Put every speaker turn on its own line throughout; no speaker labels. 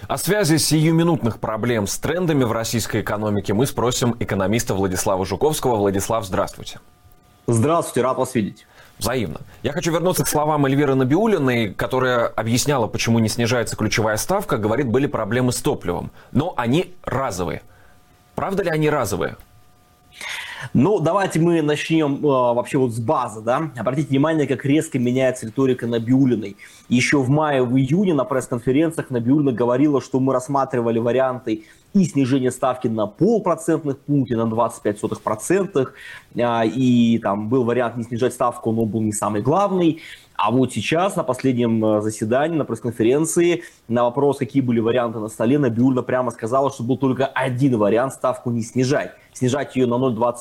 О связи сиюминутных проблем с трендами в российской экономике мы спросим экономиста Владислава Жуковского. Владислав, здравствуйте.
Здравствуйте, рад вас видеть.
Взаимно. Я хочу вернуться к словам Эльвиры Набиуллиной, которая объясняла, почему не снижается ключевая ставка. Говорит, были проблемы с топливом. Но они разовые. Правда ли они разовые?
Ну, давайте мы начнем вообще вот с базы, да. Обратите внимание, как резко меняется риторика Набиуллиной. Еще в мае, в июне на пресс-конференциях Набиуллина говорила, что мы рассматривали варианты и снижения ставки на 0,5% пункта, на 0,25%. И там был вариант не снижать ставку, но он был не самый главный. А вот сейчас, на последнем заседании, на пресс-конференции, на вопрос, какие были варианты на столе, Набиуллина прямо сказала, что был только один вариант — ставку не снижать. Снижать ее на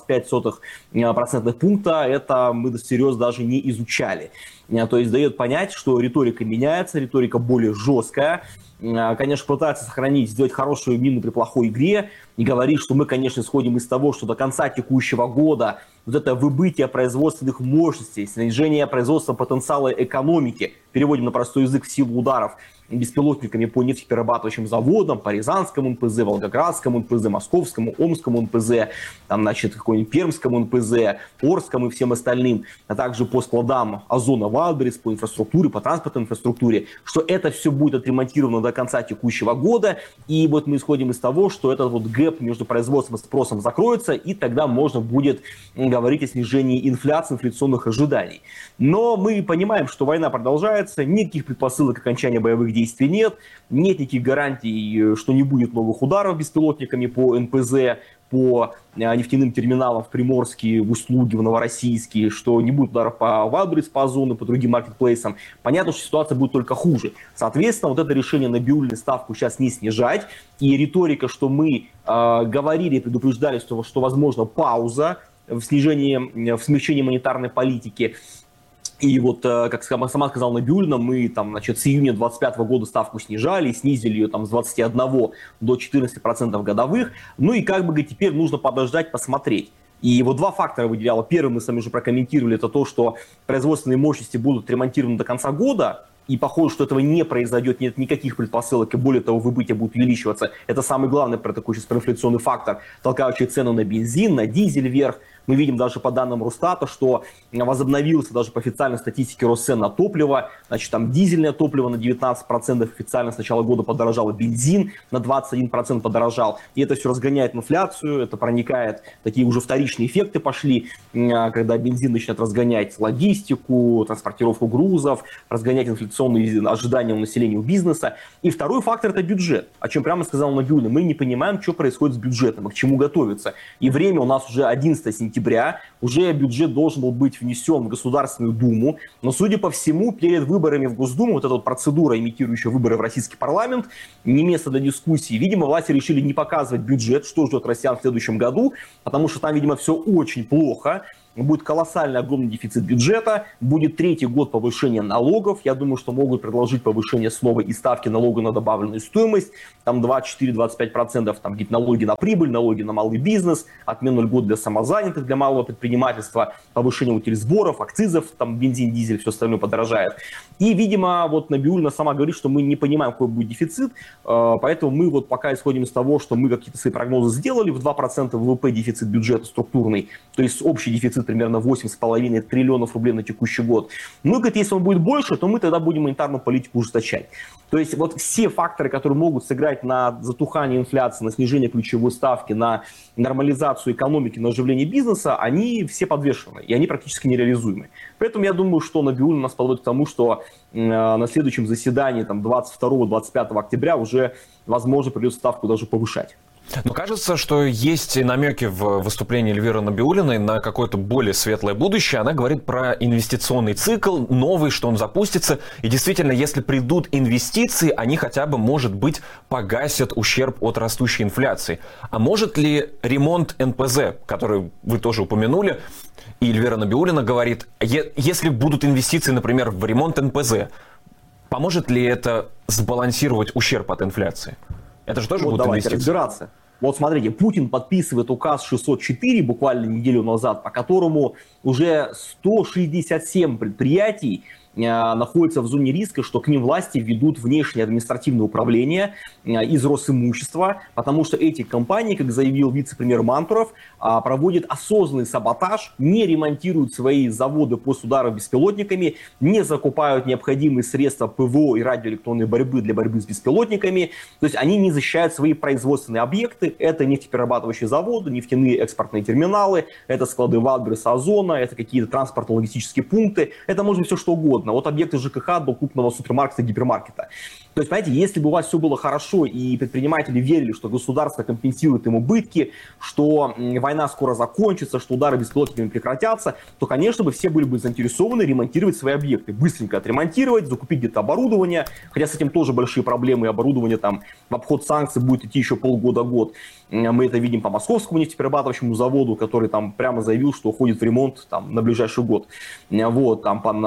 0,25% пункта, это мы всерьез даже не изучали. То есть дает понять, что риторика меняется, риторика более жесткая. Конечно, пытается сохранить, сделать хорошую мину при плохой игре и говорить, что мы, конечно, исходим из того, что до конца текущего года вот это выбытие производственных мощностей, снижение производственного потенциала экономики, переводим на простой язык, в силу ударов беспилотниками по нефтеперерабатывающим заводам, по Рязанскому НПЗ, Волгоградскому НПЗ, Московскому, Омскому НПЗ, там, значит, какой-нибудь Пермскому НПЗ, Орскому и всем остальным, а также по складам Озона, Валберес, по инфраструктуре, по транспортной инфраструктуре, что это все будет отремонтировано до конца текущего года, и вот мы исходим из того, что этот вот гэп между производством и спросом закроется, и тогда можно будет говорить о снижении инфляции, инфляционных ожиданий. Но мы понимаем, что война продолжается, никаких предпосылок окончания боевых действий нет никаких гарантий, что не будет новых ударов беспилотниками по НПЗ, по нефтяным терминалам в Приморске, в Услуге, в Новороссийске, что не будет ударов по Валберес, по Озону, по другим маркетплейсам. Понятно, что ситуация будет только хуже. Соответственно, вот это решение Набиуллиной ставку сейчас не снижать, и риторика, что мы говорили и предупреждали, что возможно пауза в смягчении монетарной политики. И вот, как сама сказала Набиуллина, мы там, значит, с июня 2025 года ставку снижали, снизили ее там с 21 до 14% годовых. Ну и как бы теперь нужно подождать, посмотреть. И вот два фактора выделяла. Первый мы сами уже прокомментировали, это то, что производственные мощности будут ремонтированы до конца года. И похоже, что этого не произойдет, нет никаких предпосылок, и более того, выбытие будет увеличиваться. Это самый главный такой сейчас проинфляционный фактор, толкающий цену на бензин, на дизель вверх. Мы видим даже по данным Росстата, что возобновился даже по официальной статистике рост цен на топливо. Значит, там дизельное топливо на 19% официально с начала года подорожало, бензин на 21% подорожал. И это все разгоняет инфляцию, это проникает, такие уже вторичные эффекты пошли, когда бензин начинает разгонять логистику, транспортировку грузов, разгонять инфляционные ожидания у населения, у бизнеса. И второй фактор — это бюджет, о чем прямо сказал Набиуллина. Мы не понимаем, что происходит с бюджетом и к чему готовиться. И время у нас уже 11 сентября, уже бюджет должен был быть внесен в Государственную Думу, но, судя по всему, перед выборами в Госдуму, вот эта вот процедура, имитирующая выборы в российский парламент, не место для дискуссии. Видимо, власти решили не показывать бюджет, что ждет россиян в следующем году, потому что там, видимо, все очень плохо. Будет колоссальный, огромный дефицит бюджета, будет третий год повышения налогов. Я думаю, что могут предложить повышение снова и ставки налога на добавленную стоимость. Там 24-25%, там какие-то налоги на прибыль, налоги на малый бизнес, отмену льгот для самозанятых, для малого предпринимательства, повышение утилизборов, акцизов, там бензин, дизель, все остальное подорожает. И, видимо, вот Набиуллина сама говорит, что мы не понимаем, какой будет дефицит, поэтому мы вот пока исходим из того, что мы какие-то свои прогнозы сделали, в 2% ВВП дефицит бюджета структурный, то есть общий дефицит примерно 8,5 триллионов рублей на текущий год. Ну, говорит, если он будет больше, то мы тогда будем монетарную политику ужесточать. То есть вот все факторы, которые могут сыграть на затухание инфляции, на снижение ключевой ставки, на нормализацию экономики, на оживление бизнеса, они все подвешены, и они практически нереализуемы. Поэтому я думаю, что Набиуллина нас подводит к тому, что на следующем заседании 22-25 октября уже, возможно, придется ставку даже повышать.
Но кажется, что есть намеки в выступлении Эльвиры Набиуллиной на какое-то более светлое будущее. Она говорит про инвестиционный цикл, новый, что он запустится. И действительно, если придут инвестиции, они хотя бы, может быть, погасят ущерб от растущей инфляции. А может ли ремонт НПЗ, который вы тоже упомянули, и Эльвира Набиуллина говорит, если будут инвестиции, например, в ремонт НПЗ, поможет ли это сбалансировать ущерб от инфляции? Это же тоже будут инвестиции.
Разбираться. Вот смотрите, Путин подписывает указ 604 буквально неделю назад, по которому уже 167 предприятий находятся в зоне риска, что к ним власти ведут внешнее административное управление из Росимущества, потому что эти компании, как заявил вице-премьер Мантуров, проводят осознанный саботаж, не ремонтируют свои заводы после ударов беспилотниками, не закупают необходимые средства ПВО и радиоэлектронной борьбы для борьбы с беспилотниками. То есть они не защищают свои производственные объекты. Это нефтеперерабатывающие заводы, нефтяные экспортные терминалы, это склады Валберса, Озона, это какие-то транспортно-логистические пункты. Это может быть все что угодно. От объекта ЖКХ до крупного супермаркета, гипермаркета. То есть, понимаете, если бы у вас все было хорошо и предприниматели верили, что государство компенсирует им убытки, что война скоро закончится, что удары беспилотниками прекратятся, то, конечно, бы все были бы заинтересованы ремонтировать свои объекты. Быстренько отремонтировать, закупить где-то оборудование, хотя с этим тоже большие проблемы, и оборудование там в обход санкций будет идти еще полгода-год. Мы это видим по Московскому нефтеперерабатывающему заводу, который там прямо заявил, что уходит в ремонт там на ближайший год. Вот, там по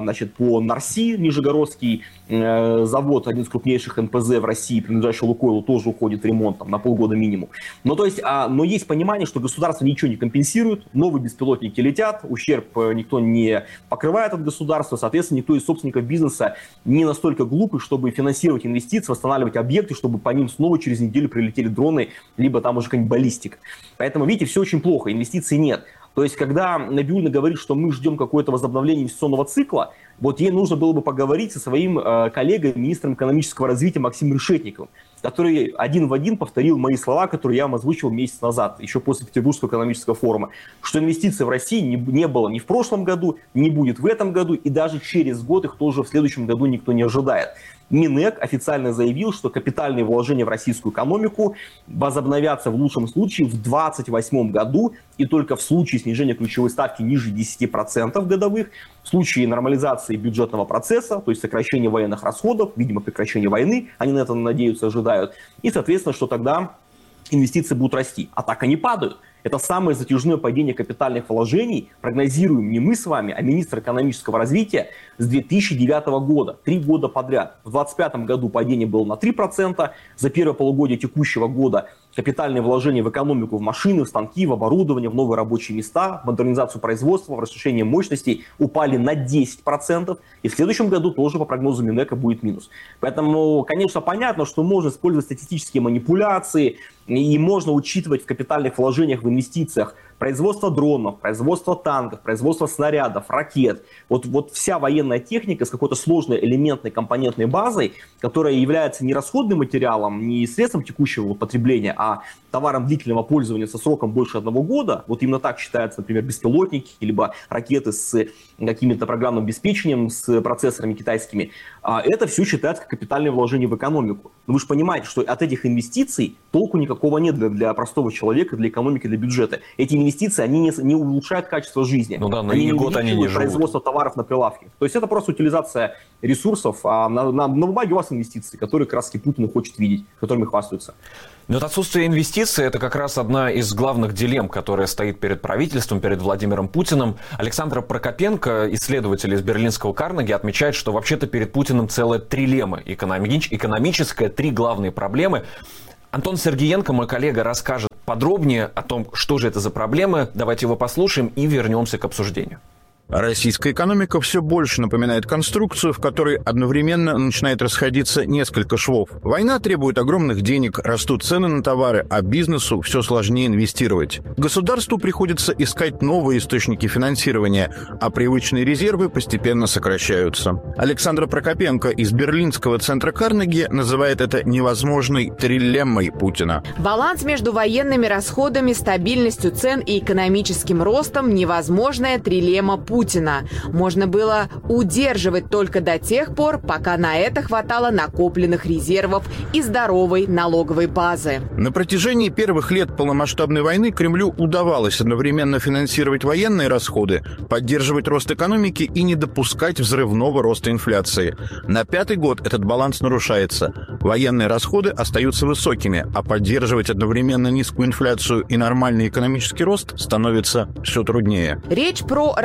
Нарси, Нижегородский завод, один из крупнейших НПЗ в России, принадлежащий Лукойлу, тоже уходит в ремонт там, на полгода минимум. Но есть понимание, что государство ничего не компенсирует, новые беспилотники летят, ущерб никто не покрывает от государства, соответственно, никто из собственников бизнеса не настолько глупый, чтобы финансировать инвестиции, восстанавливать объекты, чтобы по ним снова через неделю прилетели дроны, либо там уже какая-нибудь баллистика. Поэтому, видите, все очень плохо, инвестиций нет. То есть, когда Набиуллина говорит, что мы ждем какое-то возобновление инвестиционного цикла, вот ей нужно было бы поговорить со своим коллегой, министром экономического развития Максимом Решетниковым, который один в один повторил мои слова, которые я вам озвучивал месяц назад, еще после Петербургского экономического форума, что инвестиций в России не было ни в прошлом году, не будет в этом году, и даже через год их тоже в следующем году никто не ожидает. Минэк официально заявил, что капитальные вложения в российскую экономику возобновятся в лучшем случае в 2028 году, и только в случае снижения ключевой ставки ниже 10% годовых, в случае нормализации бюджетного процесса, то есть сокращения военных расходов, видимо, прекращения войны, они на это надеются, ожидают, и, соответственно, что тогда инвестиции будут расти. А так они падают. Это самое затяжное падение капитальных вложений, прогнозируем не мы с вами, а министр экономического развития с 2009 года, 3 года подряд. В 2025 году падение было на 3%, за первое полугодие текущего года капитальные вложения в экономику, в машины, в станки, в оборудование, в новые рабочие места, в модернизацию производства, в расширение мощностей упали на 10%, и в следующем году тоже по прогнозу Минэка будет минус. Поэтому, конечно, понятно, что можно использовать статистические манипуляции, и можно учитывать в капитальных вложениях, в инвестициях производство дронов, производство танков, производство снарядов, ракет. Вот вся военная техника с какой-то сложной элементной компонентной базой, которая является не расходным материалом, не средством текущего потребления, а товаром длительного пользования со сроком больше 1 года. Вот именно так считаются, например, беспилотники, либо ракеты с каким-то программным обеспечением, с процессорами китайскими. Это все считается как капитальное вложение в экономику. Но вы же понимаете, что от этих инвестиций толку никакого нет для простого человека, для экономики, для бюджета. Эти инвестиции, они не улучшают качество жизни.
Ну да, но они не увеличивают
производство товаров на прилавке. То есть это просто утилизация ресурсов, а на бумаге у вас инвестиции, которые как раз Путин хочет видеть, которыми хвастаются.
Но вот отсутствие инвестиций – это как раз одна из главных дилемм, которая стоит перед правительством, перед Владимиром Путиным. Александр Прокопенко, исследователь из берлинского Карнеги, отмечает, что вообще-то перед Путиным целая трилемма экономическая, 3 главные проблемы. Антон Сергеенко, мой коллега, расскажет подробнее о том, что же это за проблемы. Давайте его послушаем и вернемся к обсуждению.
Российская экономика все больше напоминает конструкцию, в которой одновременно начинает расходиться несколько швов. Война требует огромных денег, растут цены на товары, а бизнесу все сложнее инвестировать. Государству приходится искать новые источники финансирования, а привычные резервы постепенно сокращаются. Александр Прокопенко из берлинского центра Карнеги называет это невозможной трилеммой Путина.
Баланс между военными расходами, стабильностью цен и экономическим ростом – невозможная трилемма Путина. Можно было удерживать только до тех пор, пока на это хватало накопленных резервов и здоровой налоговой базы.
На протяжении первых лет полномасштабной войны Кремлю удавалось одновременно финансировать военные расходы, поддерживать рост экономики и не допускать взрывного роста инфляции. На 5-й год этот баланс нарушается. Военные расходы остаются высокими, а поддерживать одновременно низкую инфляцию и нормальный экономический рост становится все труднее.
Речь про расползание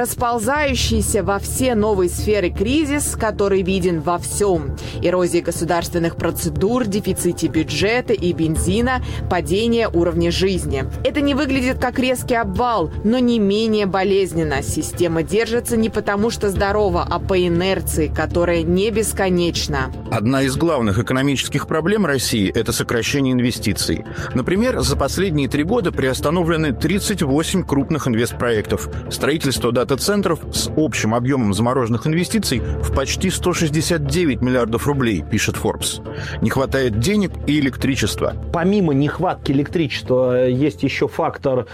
вползающийся во все новые сферы кризис, который виден во всем. Эрозия государственных процедур, дефиците бюджета и бензина, падение уровня жизни. Это не выглядит как резкий обвал, но не менее болезненно. Система держится не потому, что здорова, а по инерции, которая не бесконечна.
Одна из главных экономических проблем России – это сокращение инвестиций. Например, за последние 3 года приостановлены 38 крупных инвестпроектов. Строительство дата-центров с общим объемом замороженных инвестиций в почти 169 миллиардов рублей, пишет Forbes. Не хватает денег и электричества.
Помимо нехватки электричества есть еще фактор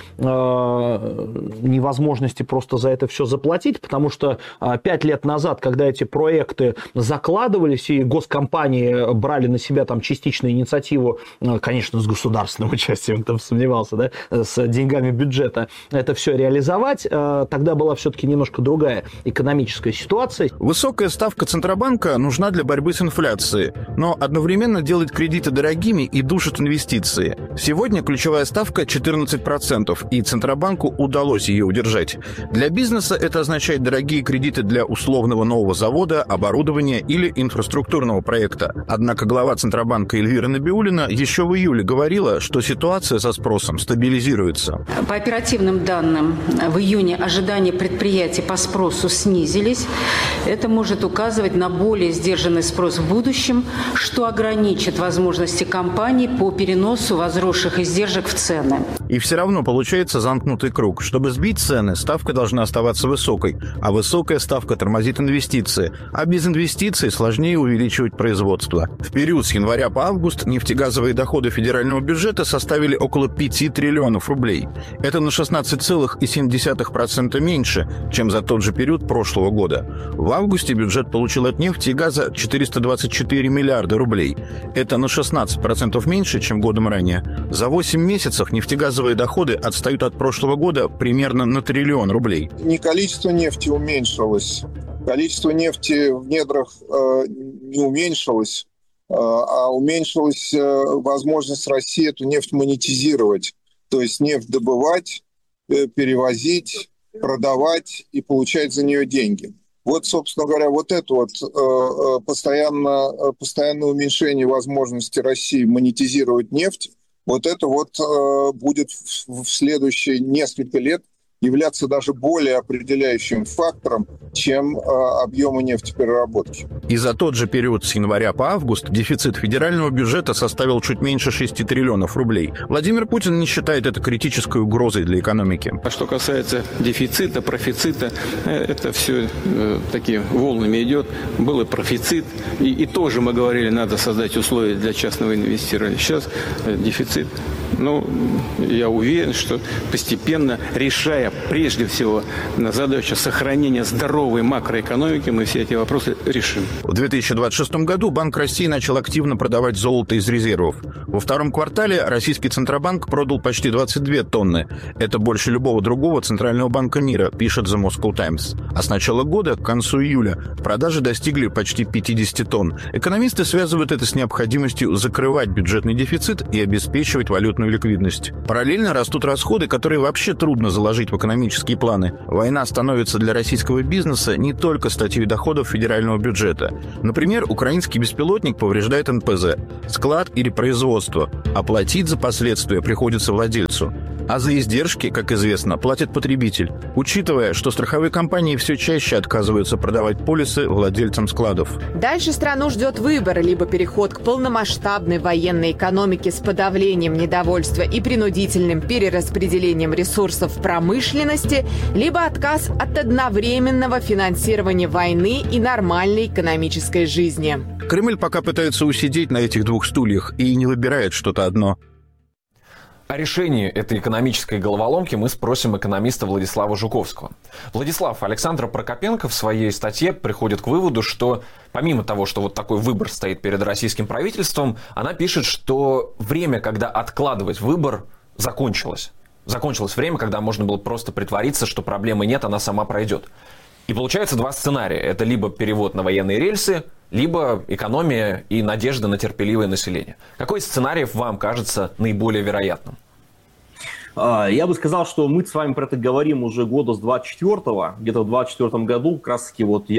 невозможности просто за это все заплатить, потому что 5 лет назад, когда эти проекты закладывались и госкомпании брали на себя там частичную инициативу, конечно, с государственным участием, кто бы сомневался, да, с деньгами бюджета, это все реализовать, тогда была все-таки немножко другая экономическая ситуация.
Высокая ставка Центробанка нужна для борьбы с инфляцией, но одновременно делает кредиты дорогими и душит инвестиции. Сегодня ключевая ставка 14%, и Центробанку удалось ее удержать. Для бизнеса это означает дорогие кредиты для условного нового завода, оборудования или инфраструктурного проекта. Однако глава Центробанка Эльвира Набиуллина еще в июле говорила, что ситуация со спросом стабилизируется.
По оперативным данным, в июне ожидания предприятий по спросу снизились. Это может указывать на более сдержанный спрос в будущем, что ограничит возможности компаний по переносу возросших издержек в цены.
И все равно получается замкнутый круг. Чтобы сбить цены, ставка должна оставаться высокой, а высокая ставка тормозит инвестиции, а без инвестиций сложнее увеличивать производство. В период с января по август нефтегазовые доходы федерального бюджета составили около 5 триллионов рублей. Это на 16,7% меньше, чем за тот же период прошлого года. В августе бюджет получил от нефти и газа 424 миллиарда рублей. Это на 16% меньше, чем годом ранее. За 8 месяцев нефтегазовые доходы отстают от прошлого года примерно на 1 триллион рублей.
Не количество нефти уменьшилось. Количество нефти в недрах не уменьшилось, а уменьшилась возможность России эту нефть монетизировать. То есть нефть добывать, перевозить, продавать и получать за нее деньги. Вот, собственно говоря, вот это вот постоянное уменьшение возможности России монетизировать нефть, вот это вот будет в следующие несколько лет являться даже более определяющим фактором, чем объемы нефтепереработки.
И за тот же период с января по август дефицит федерального бюджета составил чуть меньше 6 триллионов рублей. Владимир Путин не считает это критической угрозой для экономики.
А что касается дефицита, профицита, это все такие волнами идет. Был и профицит, и тоже мы говорили, надо создать условия для частного инвестирования. Сейчас дефицит. Ну, я уверен, что постепенно, решая прежде всего задачу сохранения здоровой макроэкономики, мы все эти вопросы решим.
В 2026 году Банк России начал активно продавать золото из резервов. Во втором квартале российский Центробанк продал почти 22 тонны. Это больше любого другого центрального банка мира, пишет The Moscow Times. А с начала года, к концу июля, продажи достигли почти 50 тонн. Экономисты связывают это с необходимостью закрывать бюджетный дефицит и обеспечивать валютную ликвидность. Параллельно растут расходы, которые вообще трудно заложить в экономические планы. Война становится для российского бизнеса не только статьей доходов федерального бюджета. Например, украинский беспилотник повреждает НПЗ, склад или производство. Оплатить за последствия приходится владельцу. А за издержки, как известно, платит потребитель. Учитывая, что страховые компании все чаще отказываются продавать полисы владельцам складов.
Дальше страну ждет выбор: либо переход к полномасштабной военной экономике с подавлением недовольства и принудительным перераспределением ресурсов в промышленности, либо отказ от одновременного финансирования войны и нормальной экономической жизни.
Кремль пока пытается усидеть на этих двух стульях и не выбирает что-то одно.
О решении этой экономической головоломки мы спросим экономиста Владислава Жуковского. Владислав, Александра Прокопенко в своей статье приходит к выводу, что помимо того, что вот такой выбор стоит перед российским правительством, она пишет, что время, когда откладывать выбор, закончилось. Закончилось время, когда можно было просто притвориться, что проблемы нет, она сама пройдет. И получается два сценария. Это либо перевод на военные рельсы, либо экономия и надежда на терпеливое население. Какой из сценариев вам кажется наиболее вероятным?
Я бы сказал, что мы с вами про это говорим уже года с 24-го. Где-то в 24-м году как раз таки вот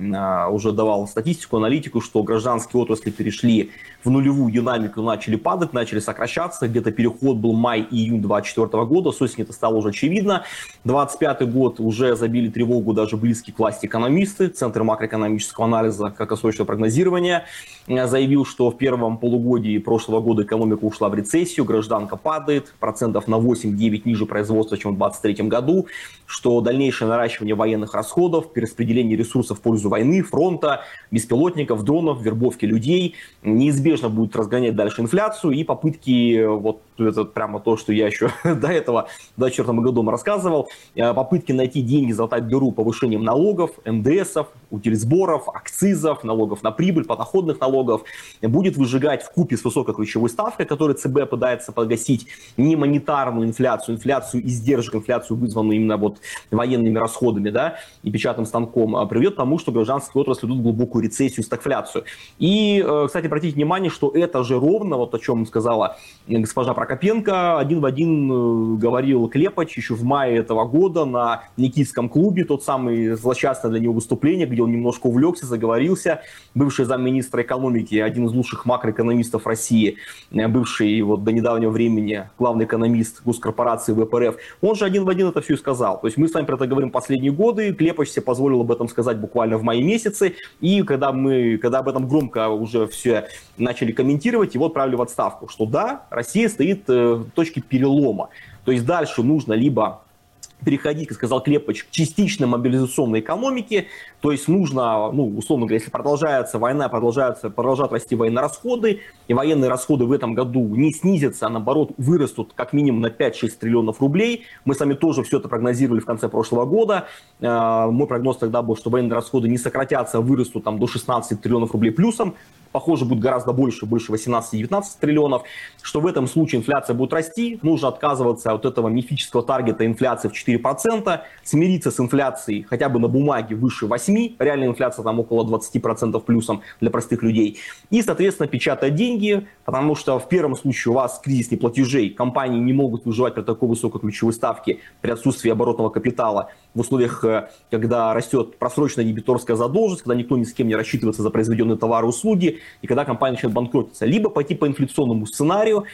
я уже давал статистику, аналитику, что гражданские отрасли перешли в нулевую динамику, начали падать, начали сокращаться. Где-то переход был май-июнь 24 года. С осени это стало уже очевидно. 25-й год уже забили тревогу даже близкие к власти экономисты. Центр макроэкономического анализа, краткосрочного прогнозирования, заявил, что в первом полугодии прошлого года экономика ушла в рецессию, гражданка падает, процентов на 8-9 ниже производства, чем в 2023 году, что дальнейшее наращивание военных расходов, перераспределение ресурсов в пользу войны, фронта, беспилотников, дронов, вербовки людей неизбежно будет разгонять дальше инфляцию, и попытки, вот это прямо то, что я еще до этого, в 2024 году рассказывал, попытки найти деньги, залатать дыру повышением налогов, НДСов, утильсборов, акцизов, налогов на прибыль, подоходных налогов, будет выжигать вкупе с высокой ключевой ставкой, которую ЦБ пытается погасить, не монетарную инфляцию, инфляцию издержек, инфляцию, вызванную именно вот военными расходами, да, и печатным станком, приведет к тому, что гражданские отрасли идут в глубокую рецессию, стагфляцию. И, кстати, обратите внимание, что это же ровно, вот о чем сказала госпожа Прокопенко, один в один говорил Клепач еще в мае этого года на Никитском клубе, тот самый злосчастное для него выступление, где он немножко увлекся, заговорился. Бывший замминистра экономики, один из лучших макроэкономистов России, бывший вот до недавнего времени главный экономист госкорпорации ВПРФ, он же один в один это все и сказал. То есть мы с вами про это говорим последние годы, Клепач себе позволил об этом сказать буквально в мае месяце, и когда об этом громко уже все начали комментировать, его отправили в отставку, что да, Россия стоит в точке перелома. То есть дальше нужно либо переходить, как сказал Клепач, к частичной мобилизационной экономике, то есть нужно, условно говоря, если продолжается война, продолжают расти военные расходы, и военные расходы в этом году не снизятся, а наоборот вырастут как минимум на 5-6 триллионов рублей. Мы с вами тоже все это прогнозировали в конце прошлого года. Мой прогноз тогда был, что военные расходы не сократятся, а вырастут там до 16 триллионов рублей плюсом. Похоже, будет гораздо больше 18-19 триллионов, что в этом случае инфляция будет расти, нужно отказываться от этого мифического таргета инфляции в 4%, смириться с инфляцией хотя бы на бумаге выше 8%, реальная инфляция там около 20% плюсом для простых людей, и, соответственно, печатать деньги, потому что в первом случае у вас кризис неплатежей, компании не могут выживать при такой высокой ключевой ставке, при отсутствии оборотного капитала, в условиях, когда растет просроченная дебиторская задолженность, когда никто ни с кем не рассчитывается за произведенные товары и услуги, и когда компания начинает банкротиться. Либо пойти по инфляционному сценарию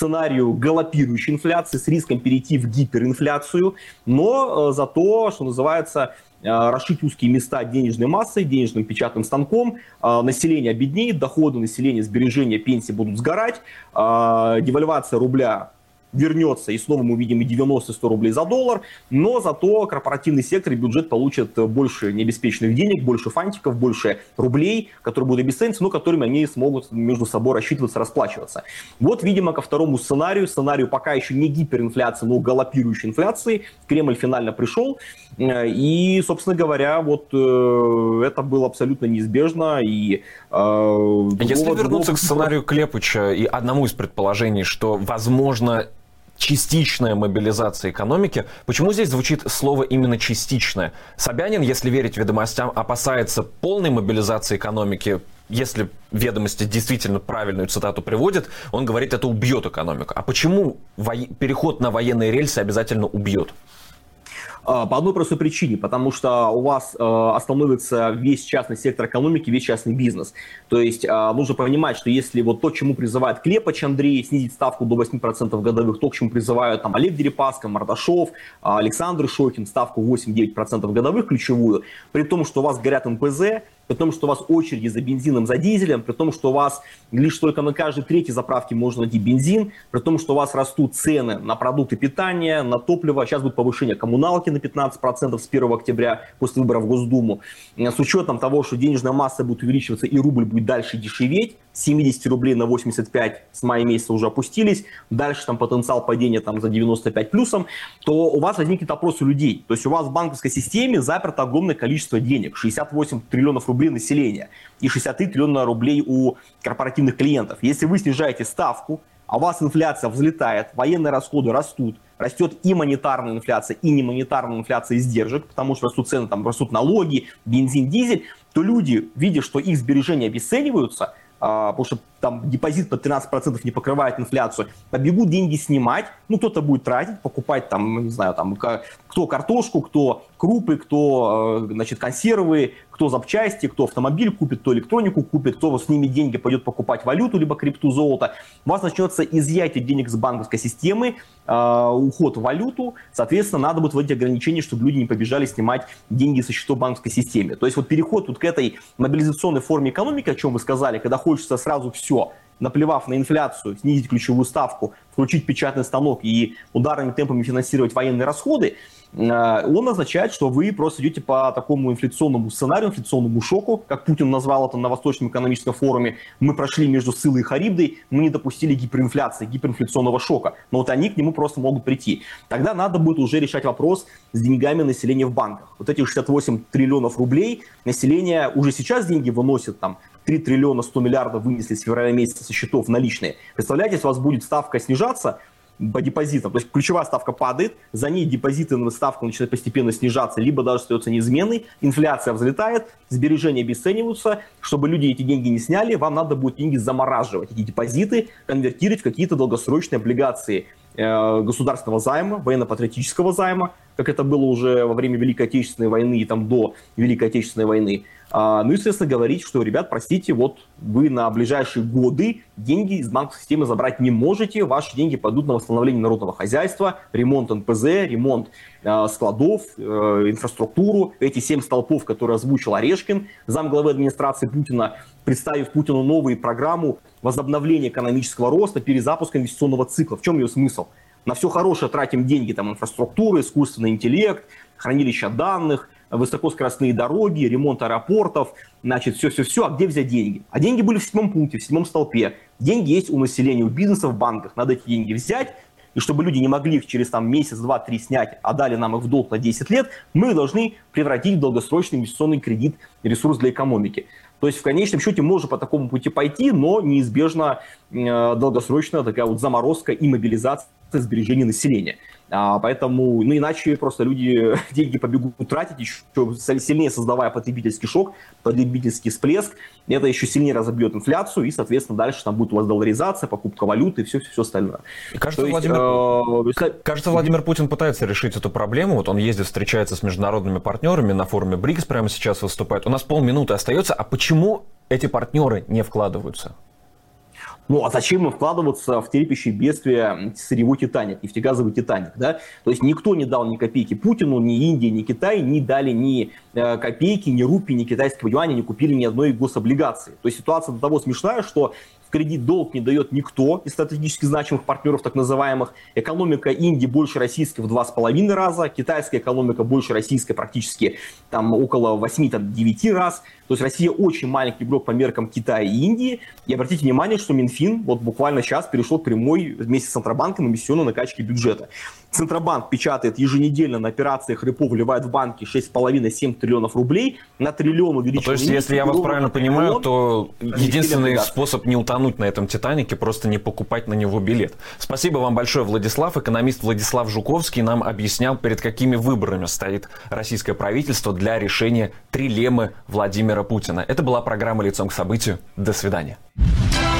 галопирующей инфляции с риском перейти в гиперинфляцию, но зато, что называется, расшить узкие места денежной массой, денежным печатным станком, население обеднеет, доходы населения, сбережения, пенсии будут сгорать, девальвация рубля вернется, и снова мы увидим и 90-100 рублей за доллар, но зато корпоративный сектор и бюджет получат больше необеспеченных денег, больше фантиков, больше рублей, которые будут обесцениться, но которыми они смогут между собой рассчитываться, расплачиваться. Вот, видимо, ко второму сценарию пока еще не гиперинфляции, но галопирующей инфляции, Кремль финально пришел, и, собственно говоря, вот это было абсолютно неизбежно. И,
если вернуться к сценарию Клепача и одному из предположений, что, возможно, частичная мобилизация экономики. Почему здесь звучит слово именно частичная? Собянин, если верить ведомостям, опасается полной мобилизации экономики. Если ведомости действительно правильную цитату приводят, он говорит, это убьет экономику. А почему переход на военные рельсы обязательно убьет?
По одной простой причине, потому что у вас остановится весь частный сектор экономики, весь частный бизнес. То есть нужно понимать, что если вот то, к чему призывает Клепач Андрей, снизить ставку до 8% годовых, то, к чему призывают там Олег Дерипаска, Мордашов, Александр Шокин, ставку 8-9% годовых ключевую, при том, что у вас горят НПЗ, при том, что у вас очереди за бензином, за дизелем, при том, что у вас лишь только на каждой третьей заправке можно найти бензин, при том, что у вас растут цены на продукты питания, на топливо, сейчас будет повышение коммуналки на 15% с 1 октября после выборов в Госдуму, с учетом того, что денежная масса будет увеличиваться и рубль будет дальше дешеветь, с 70 рублей на 85 с мая месяца уже опустились, дальше там потенциал падения там за 95 плюсом, то у вас возникнет опрос у людей. То есть у вас в банковской системе заперто огромное количество денег, 68 триллионов рублей населения и 63 триллиона рублей у корпоративных клиентов. Если вы снижаете ставку, а у вас инфляция взлетает, военные расходы растут, растет и монетарная инфляция, и немонетарная инфляция издержек, потому что растут цены, там растут налоги, бензин, дизель, то люди, видя, что их сбережения обесцениваются, потому что там депозит под 13% не покрывает инфляцию, побегут деньги снимать, кто-то будет тратить, покупать там, не знаю, там, кто картошку, кто крупы, кто, консервы, кто запчасти, кто автомобиль купит, кто электронику купит, кто с ними деньги пойдет покупать валюту, либо крипту, золото. У вас начнется изъятие денег с банковской системы, уход в валюту, соответственно, надо будет вводить ограничения, чтобы люди не побежали снимать деньги со счетов банковской системе. То есть вот переход к этой мобилизационной форме экономики, о чем вы сказали, когда хочется сразу все, наплевав на инфляцию, снизить ключевую ставку, включить печатный станок и ударными темпами финансировать военные расходы, он означает, что вы просто идете по такому инфляционному сценарию, инфляционному шоку, как Путин назвал это на Восточном экономическом форуме. Мы прошли между Сылой и Харибдой, мы не допустили гиперинфляции, гиперинфляционного шока. Но вот они к нему просто могут прийти. Тогда надо будет уже решать вопрос с деньгами населения в банках. Вот эти 68 триллионов рублей население уже сейчас деньги выносит, там 3 триллиона 100 миллиардов вынесли с февраля месяца со счетов наличные. Представляете, если у вас будет ставка снижаться по депозитам, то есть ключевая ставка падает, за ней депозиты на ставку начинают постепенно снижаться, либо даже остается неизменной, инфляция взлетает, сбережения обесцениваются. Чтобы люди эти деньги не сняли, вам надо будет деньги замораживать, эти депозиты конвертировать в какие-то долгосрочные облигации государственного займа, военно-патриотического займа, как это было уже во время Великой Отечественной войны и там до Великой Отечественной войны. Ну и, соответственно, говорить, что, ребят, простите, вот вы на ближайшие годы деньги из банковской системы забрать не можете, ваши деньги пойдут на восстановление народного хозяйства, ремонт НПЗ, ремонт складов, инфраструктуру. Эти 7 столпов, которые озвучил Орешкин, замглавы администрации Путина, представив Путину новую программу возобновления экономического роста, перезапуска инвестиционного цикла. В чем ее смысл? На все хорошее тратим деньги, там, инфраструктура, искусственный интеллект, хранилища данных, высокоскоростные дороги, ремонт аэропортов, все. А где взять деньги? А деньги были в 7 пункте, в 7 столпе. Деньги есть у населения, у бизнеса, в банках. Надо эти деньги взять, и чтобы люди не могли их через месяц, 2, 3 снять, а дали нам их в долг на 10 лет, мы должны превратить в долгосрочный инвестиционный кредит ресурс для экономики. То есть в конечном счете можно по такому пути пойти, но неизбежно долгосрочная такая вот заморозка и мобилизация сбережений населения. Поэтому, иначе просто люди деньги побегут тратить, еще сильнее создавая потребительский шок, потребительский всплеск. Это еще сильнее разобьет инфляцию, и, соответственно, дальше там будет у вас долларизация, покупка валюты и все остальное.
И кажется, Владимир Путин пытается решить эту проблему. Вот он ездит, встречается с международными партнерами, на форуме БРИКС прямо сейчас выступает. У нас полминуты остается. А почему эти партнеры не вкладываются?
А зачем им вкладываться в терпящее бедствие сырьевой «Титаник», нефтегазовый «Титаник», да? То есть никто не дал ни копейки Путину, ни Индия, ни Китай, не дали ни копейки, ни рупий, ни китайского юаня, не купили ни одной гособлигации. То есть ситуация до того смешная, что в кредит долг не дает никто из стратегически значимых партнеров, так называемых. Экономика Индии больше российской в 2,5 раза, китайская экономика больше российской практически там около 8-9 раз. То есть Россия очень маленький игрок по меркам Китая и Индии. И обратите внимание, что Минфин вот буквально сейчас перешел к прямой вместе с Центробанком эмиссионной накачке бюджета. Центробанк печатает еженедельно на операциях репо, вливает в банки 6,5-7 триллионов рублей, на триллион увеличивает.
То есть, если я вас правильно понимаю, то единственный способ не утонуть на этом «Титанике» просто не покупать на него билет. Спасибо вам большое, Владислав. Экономист Владислав Жуковский нам объяснял, перед какими выборами стоит российское правительство для решения трилеммы Владимира Путина. Это была программа «Лицом к событию». До свидания.